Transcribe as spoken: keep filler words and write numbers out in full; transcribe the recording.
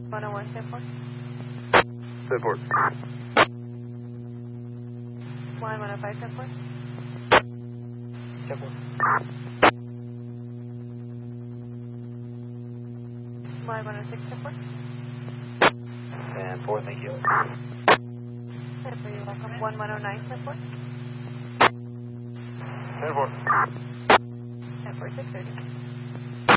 one oh one, step four. Support. one one oh five, step four. Step four. one one oh six, step four. And four, thank you. Step four, you're welcome. one one oh nine, step four. Step four. Step four, six thirty.